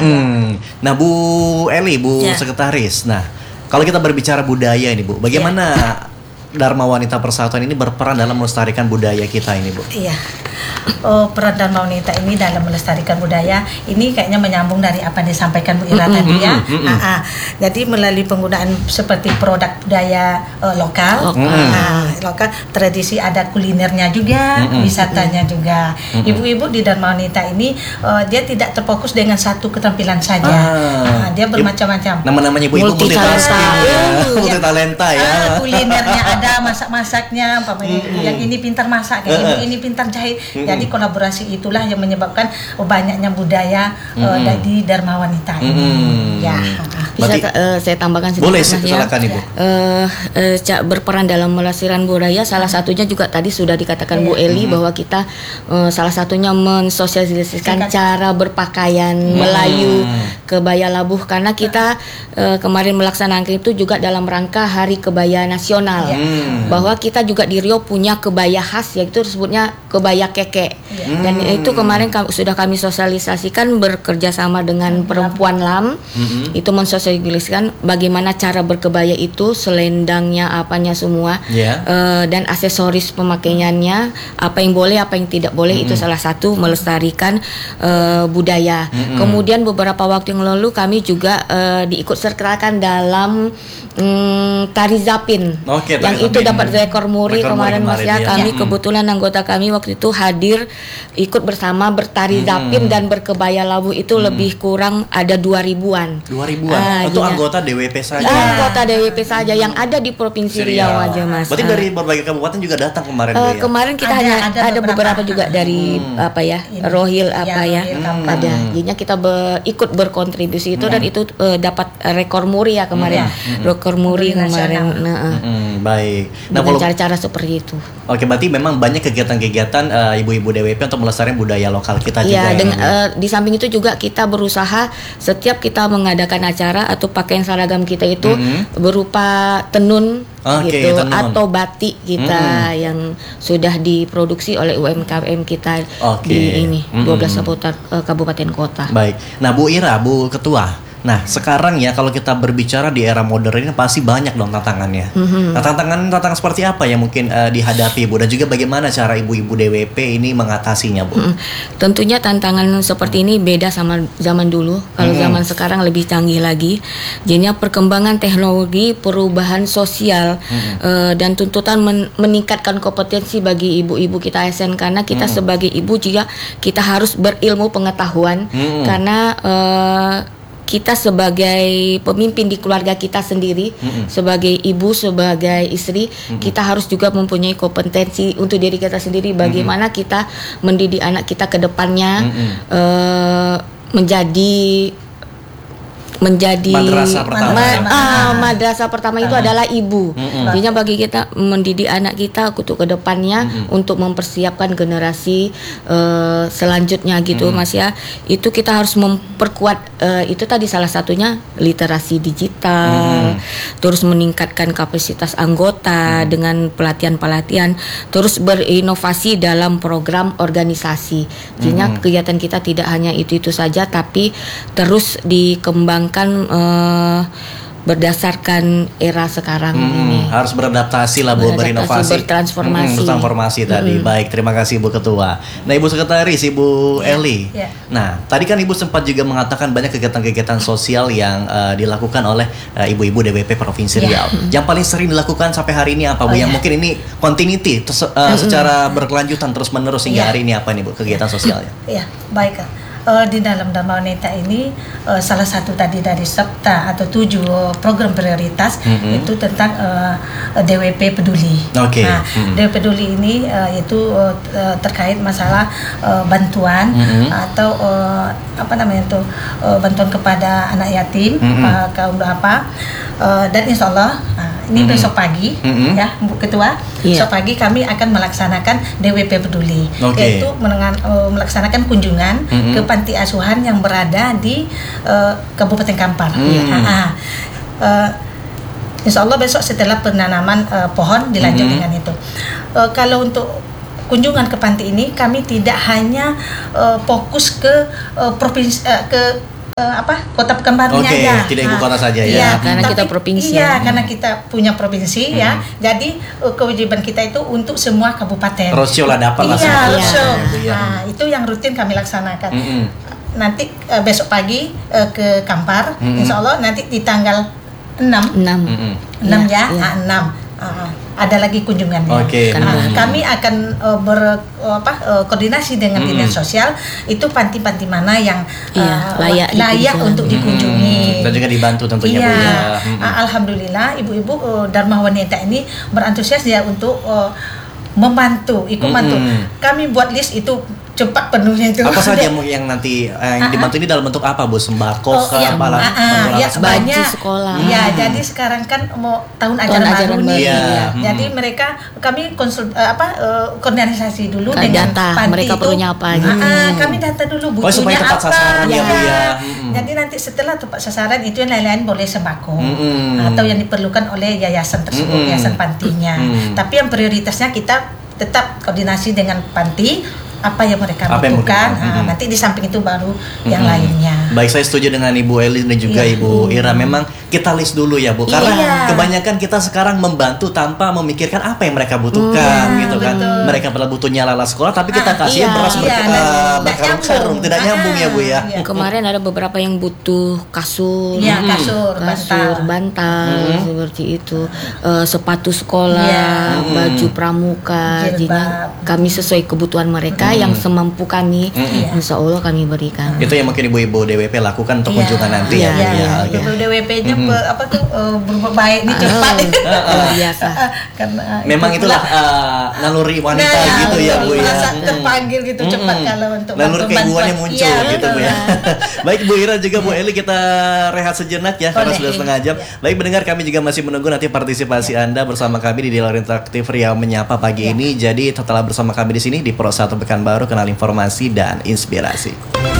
Nah, Bu Eli, Bu Sekretaris. Nah, kalau kita berbicara budaya ini, Bu, bagaimana Dharma Wanita Persatuan ini berperan dalam melestarikan budaya kita ini, Bu? Iya. Peran Dharma Wanita ini dalam melestarikan budaya ini kayaknya menyambung dari apa yang disampaikan Bu Ira tadi ya. Jadi melalui penggunaan seperti produk budaya lokal, lokal, tradisi adat kulinernya juga, wisatanya juga. Ibu-ibu di Dharma Wanita ini dia tidak terfokus dengan satu keterampilan saja. Dia bermacam-macam. Nama-namanya ibu-ibu multi talenta ya. Kulinernya ada, masak-masaknya, yang ini pintar masak, yang ini pintar jahit. Jadi kolaborasi itulah yang menyebabkan banyaknya budaya di Dharma Wanita ini. Ya. Bisa saya tambahkan sedikit? Boleh, silakan Ibu. Berperan dalam melestarikan budaya salah satunya juga tadi sudah dikatakan Bu Eli bahwa kita salah satunya mensosialisasikan cara berpakaian Melayu kebaya labuh, karena kita kemarin melaksanakan itu juga dalam rangka Hari Kebaya Nasional. Bahwa kita juga di Riau punya kebaya khas, yaitu disebutnya kebaya keke. Dan itu kemarin sudah kami sosialisasikan bekerja sama dengan perempuan LAM. Itu mensosialisasikan bagaimana cara berkebaya itu, selendangnya, apanya semua, dan aksesoris pemakaiannya, apa yang boleh, apa yang tidak boleh. Itu salah satu melestarikan budaya. Kemudian beberapa waktu yang lalu kami juga diikut sertakan dalam tari Zapin, yang itu dapat rekor muri kemarin Mas ya. Kami kebetulan anggota kami waktu itu hadir ikut bersama bertari Zapin dan berkebaya labuh itu lebih kurang ada 2.000-an. 2.000-an. Itu anggota DWP saja. Anggota DWP saja yang ada di Provinsi Riau aja Mas. Berarti dari berbagai kabupaten juga datang kemarin ya? Kemarin kita ada beberapa juga dari Rohil ada. Jadinya kita ikut berkontribusi itu dan itu dapat rekor muri ya kemarin. Rekor muri kemarin. Baik. Nah, dengan cara-cara seperti itu. Oke, berarti memang banyak kegiatan-kegiatan ibu-ibu DWP untuk melestarikan budaya lokal kita juga. Di samping itu juga kita berusaha setiap kita mengadakan acara atau pakaian seragam kita itu berupa tenun tenun atau batik kita yang sudah diproduksi oleh UMKM kita di 12 kabupaten kota. Baik. Nah, Bu Ira, Bu Ketua. Nah, sekarang ya kalau kita berbicara di era modern ini pasti banyak dong tantangannya. Nah, tantangan seperti apa yang mungkin dihadapi, Bu? Dan juga bagaimana cara ibu-ibu DWP ini mengatasinya, Bu? Tentunya tantangan seperti ini beda sama zaman dulu. Kalau zaman sekarang lebih canggih lagi. Jadinya perkembangan teknologi, perubahan sosial, dan tuntutan meningkatkan kompetensi bagi ibu-ibu kita ASN, karena kita sebagai ibu juga kita harus berilmu pengetahuan, karena kita sebagai pemimpin di keluarga kita sendiri, sebagai ibu, sebagai istri, kita harus juga mempunyai kompetensi untuk diri kita sendiri. Bagaimana kita mendidik anak kita ke depannya menjadi madrasah pertama itu adalah ibu. Jadinya bagi kita mendidik anak kita untuk ke depannya untuk mempersiapkan generasi selanjutnya gitu Mas ya. Itu kita harus memperkuat itu tadi salah satunya literasi digital, terus meningkatkan kapasitas anggota dengan pelatihan-pelatihan, terus berinovasi dalam program organisasi. Jadinya kegiatan kita tidak hanya itu saja, tapi terus dikembangkan berdasarkan era sekarang ini. Harus beradaptasi lah, Bu, berinovasi, bertransformasi tadi. Baik, terima kasih Bu Ketua. Nah, Ibu Sekretaris, Ibu Eli. Nah, tadi kan Ibu sempat juga mengatakan banyak kegiatan-kegiatan sosial yang dilakukan oleh ibu-ibu DWP Provinsi Riau. Yang paling sering dilakukan sampai hari ini apa, Bu? Yang mungkin ini continuity secara berkelanjutan terus-menerus hingga hari ini apa nih, Bu, kegiatan sosialnya? Iya, baik. Di dalam Dharma Wanita ini salah satu tadi dari SEPTA atau 7 program prioritas itu tentang DWP Peduli. DWP Peduli ini itu terkait masalah bantuan atau bantuan kepada anak yatim, kaum duafa, dan insya Allah ini besok pagi ya Bu Ketua, besok pagi kami akan melaksanakan DWP Peduli, yaitu melaksanakan kunjungan ke panti asuhan yang berada di Kabupaten Kampar. Insya Allah besok setelah penanaman pohon dilanjut dengan itu. Kalau untuk kunjungan ke panti ini kami tidak hanya fokus ke provinsi ke Kota Pekanbarunya aja. Tidak ibu kota saja ya. Iya, karena kita provinsi. Iya, karena kita punya provinsi ya. Jadi kewajiban kita itu untuk semua kabupaten. Rosio lah dapat lah. Iya, Rosio. Ya. Nah, itu yang rutin kami laksanakan. Nanti besok pagi ke Kampar, insya Allah nanti di tanggal 6 ya, 6. Ada lagi kunjungannya. Kami akan koordinasi dengan dinas sosial itu panti-panti mana yang layak untuk dikunjungi dan juga dibantu tentunya Bu ya. Alhamdulillah ibu-ibu Dharma Wanita ini berantusias ya untuk membantu, ikut bantu. Kami buat list itu cepat penuhnya itu. Apa saja yang nanti yang dibantu ini dalam bentuk apa Bu? Sembako banyak sekolah. Ya, jadi sekarang kan mau tahun ajaran baru nih. Jadi mereka kami koordinasi dulu dengan panti mereka itu. perlunya apa gitu. Kami data dulu butuhnya supaya tepat apa. sasaran ya Bu ya. Jadi nanti setelah tepat sasaran itu yang lain-lain boleh sembako atau yang diperlukan oleh yayasan tersebut, yayasan pantinya. Tapi yang prioritasnya kita tetap koordinasi dengan panti apa yang mereka butuhkan. Nanti di samping itu baru yang lainnya. Baik, saya setuju dengan Ibu Eli dan juga Ibu Ira. Memang kita list dulu ya Bu, karena kebanyakan kita sekarang membantu tanpa memikirkan apa yang mereka butuhkan gitu kan. Mereka pada butuhnya lala sekolah, tapi kita kasih beras berkarung-karung, tidak nyambung ya Bu ya. Kemarin ada beberapa yang butuh kasur, bantal seperti itu, sepatu sekolah, baju pramuka. Jadi kami sesuai kebutuhan mereka yang semampu kami, insya Allah kami berikan. Itu yang mungkin ibu-ibu DWP lakukan untuk kunjungan nanti ya. Ibu DWP-nya berbuat baik nih cepat. Biasa. Karena memang itulah naluri wanita gitu ya Bu ya. Terpanggil gitu cepat kalau untuk naluri keibuannya muncul gitu Bu ya. Baik Bu Ira juga Bu Eli, kita rehat sejenak ya karena sudah setengah jam. Baik mendengar, kami juga masih menunggu nanti partisipasi Anda bersama kami di Dialog Interaktif Riau Menyapa pagi ini. Jadi tetaplah bersama kami di sini di Pro 1 Pekanbaru, kenal informasi dan inspirasi.